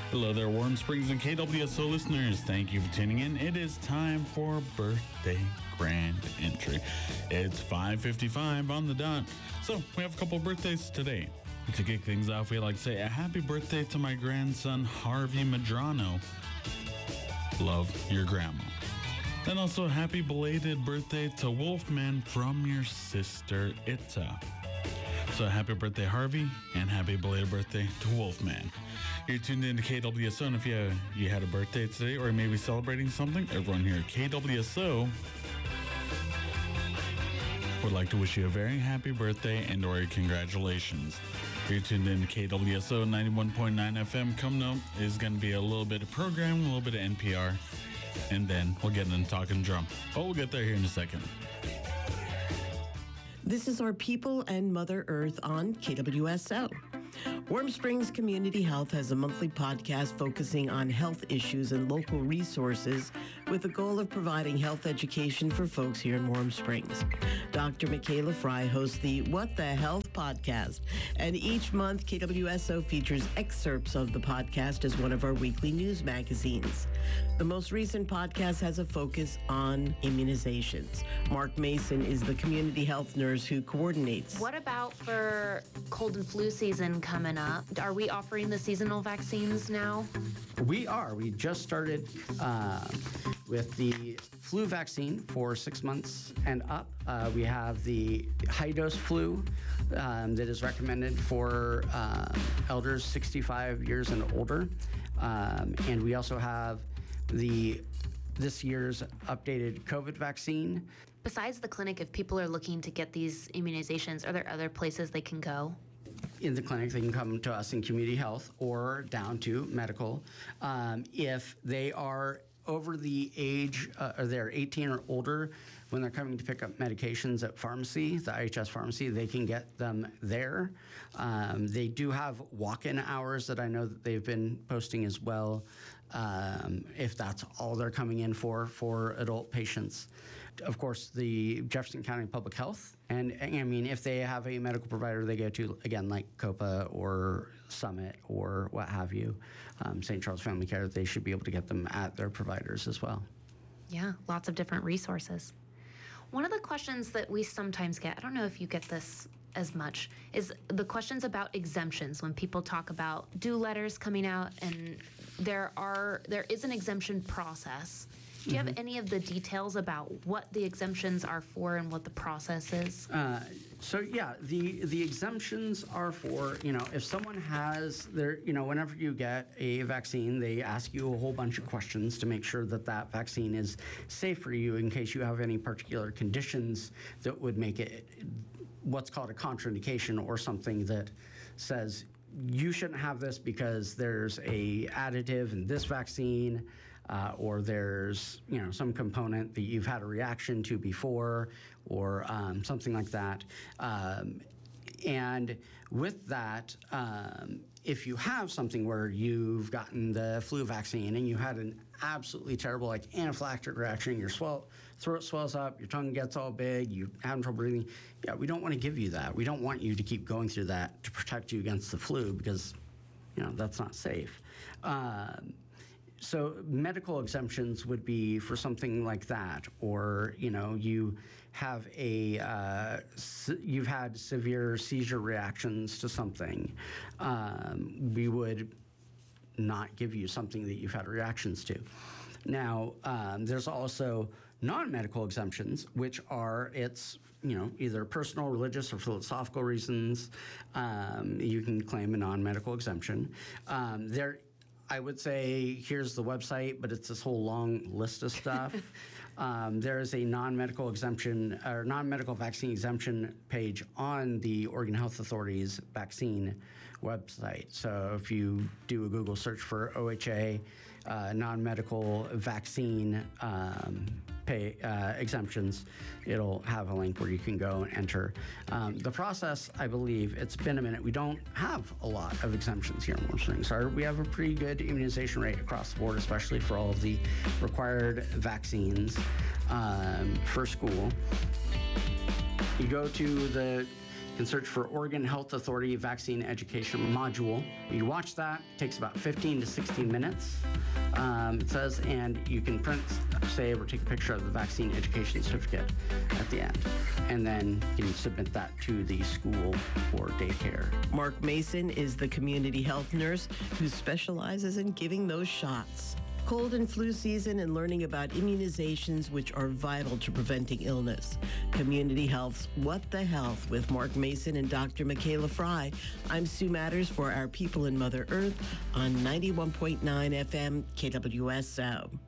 Hello there, Warm Springs and KWSO listeners. Thank you for tuning in. It is time for Birthday Grand Entry. It's 5:55 on the dot. So, we have a couple of birthdays today. To kick things off, we'd like to say a happy birthday to my grandson, Harvey Madrano. Love, your grandma. Then also a happy belated birthday to Wolfman from your sister, Itta. So happy birthday, Harvey, and happy belated birthday to Wolfman. You're tuned in to KWSO, and if you had a birthday today or maybe celebrating something, everyone here at KWSO would like to wish you a very happy birthday and or congratulations. You're tuned in to KWSO 91.9 FM. Coming up is going to be a little bit of programming, a little bit of NPR, and then we'll get into talking drum. But we'll get there here in a second. This is our People and Mother Earth on KWSO. Warm Springs Community Health has a monthly podcast focusing on health issues and local resources with the goal of providing health education for folks here in Warm Springs. Dr. Michaela Fry hosts the What the Health podcast, and each month KWSO features excerpts of the podcast as one of our weekly news magazines. The most recent podcast has a focus on immunizations. Mark Mason is the community health nurse who coordinates. What about for cold and flu season coming up? Are we offering the seasonal vaccines now? We are. We just started with the flu vaccine for 6 months and up. We have the high-dose flu that is recommended for elders 65 years and older. And we also have this year's updated COVID vaccine. Besides the clinic, if people are looking to get these immunizations, are there other places they can go? In the clinic, they can come to us in community health or down to medical. If they are over the age, or they're 18 or older, when they're coming to pick up medications at pharmacy, the IHS pharmacy, they can get them there. They do have walk-in hours that I know that they've been posting as well, if that's all they're coming in for adult patients. Of course, the Jefferson County Public Health, and I mean, if they have a medical provider they go to, again, like COPA or Summit or what have you, St. Charles Family Care, they should be able to get them at their providers as well. Yeah, lots of different resources. One of the questions that we sometimes get, I don't know if you get this as much, is the questions about exemptions when people talk about due letters coming out, and there is an exemption process. Do you have any of the details about what the exemptions are for and what the process is? So yeah, the exemptions are for, if someone has their, whenever you get a vaccine, they ask you a whole bunch of questions to make sure that that vaccine is safe for you in case you have any particular conditions that would make it what's called a contraindication, or something that says you shouldn't have this because there's a additive in this vaccine, or there's some component that you've had a reaction to before, or something like that. And with that, if you have something where you've gotten the flu vaccine and you had an absolutely terrible anaphylactic reaction, your throat swells up, your tongue gets all big, you're having trouble breathing, we don't want to give you that. We don't want you to keep going through that to protect you against the flu, because that's not safe. So medical exemptions would be for something like that, or you have you've had severe seizure reactions to something. We would not give you something that you've had reactions to. Now, there's also non-medical exemptions, which are either personal, religious, or philosophical reasons. You can claim a non-medical exemption. I would say here's the website, but it's this whole long list of stuff. There is a non-medical exemption or non-medical vaccine exemption page on the Oregon Health Authority's vaccine website. So if you do a Google search for OHA non-medical vaccine exemptions, it'll have a link where you can go and enter. The process, I believe, it's been a minute. We don't have a lot of exemptions here in Warm Springs. We have a pretty good immunization rate across the board, especially for all of the required vaccines for school. You go to the can search for Oregon Health Authority Vaccine Education Module. You watch that. It takes about 15 to 16 minutes, it says, and you can print, save, or take a picture of the vaccine education certificate at the end. And then you can submit that to the school or daycare. Mark Mason is the community health nurse who specializes in giving those shots. Cold and flu season and learning about immunizations, which are vital to preventing illness. Community Health's What the Health with Mark Mason and Dr. Michaela Fry. I'm Sue Matters for Our People in Mother Earth on 91.9 FM KWSO.